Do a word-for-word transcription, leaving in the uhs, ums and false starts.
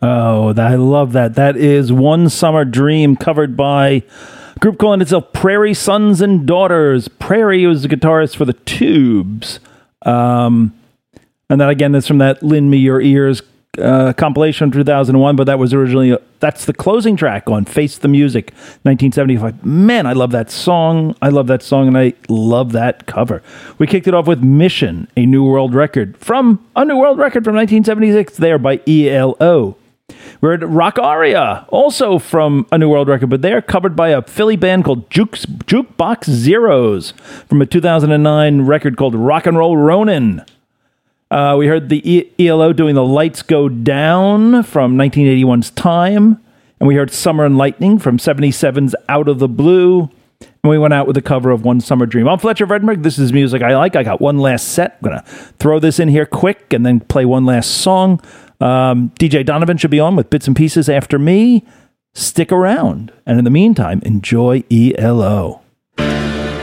Oh, that, I love that. That is One Summer Dream, covered by a group calling itself Prairie Sons and Daughters. Prairie was the guitarist for the Tubes. Um, and then again, that's from that Lend Me Your Ears uh, compilation from two thousand one, but that was originally, uh, that's the closing track on Face the Music, nineteen seventy-five. Man, I love that song. I love that song, and I love that cover. We kicked it off with Mission, a New World record from a New World record from nineteen seventy-six there by E L O. We're at Rock Aria, also from a New World record, but they're covered by a Philly band called Jukes, Jukebox Zeros from a two thousand nine record called Rock and Roll Ronin. Uh, we heard the E L O doing The Lights Go Down from nineteen eighty-one's Time, and we heard Summer and Lightning from seventy-seven's Out of the Blue, and we went out with a cover of One Summer Dream. I'm Fletcher Vredenberg. This is music I like. I got one last set. I'm going to throw this in here quick and then play one last song. Um, D J Donovan should be on with bits and pieces after me. Stick around. And in the meantime, enjoy E L O.